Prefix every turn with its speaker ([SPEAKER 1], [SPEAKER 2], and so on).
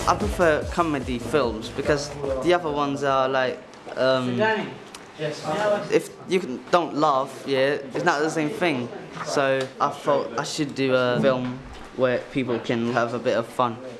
[SPEAKER 1] I prefer comedy films because the other ones are like, if you don't laugh, yeah, it's not the same thing. So I thought I should do a film where people can have a bit of fun.